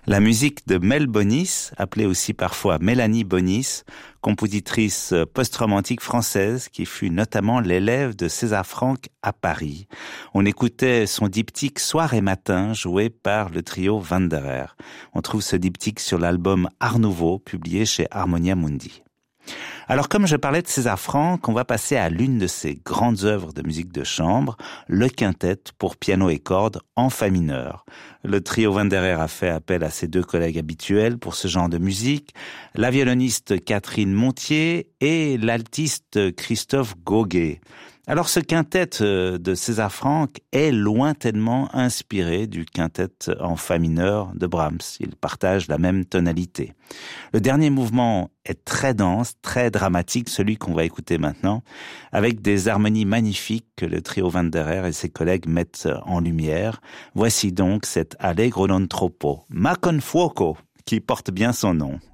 La musique de Mel Bonis, appelée aussi parfois Mélanie Bonis, compositrice post-romantique française qui fut notamment l'élève de César Franck à Paris. On écoutait son diptyque Soir et matin joué par le trio Wanderer. On trouve ce diptyque sur l'album Art Nouveau publié chez Harmonia Mundi. Alors comme je parlais de César Franck, on va passer à l'une de ses grandes œuvres de musique de chambre, le quintet pour piano et cordes en fa mineur. Le trio Wanderer a fait appel à ses deux collègues habituels pour ce genre de musique, la violoniste Catherine Montier et l'altiste Christophe Gauguet. Alors ce quintet de César Franck est lointainement inspiré du quintet en fa mineur de Brahms. Ils partagent la même tonalité. Le dernier mouvement est très dense, très dramatique, celui qu'on va écouter maintenant, avec des harmonies magnifiques que le trio Wanderer et ses collègues mettent en lumière. Voici donc cet Allegro non troppo, ma con fuoco, qui porte bien son nom.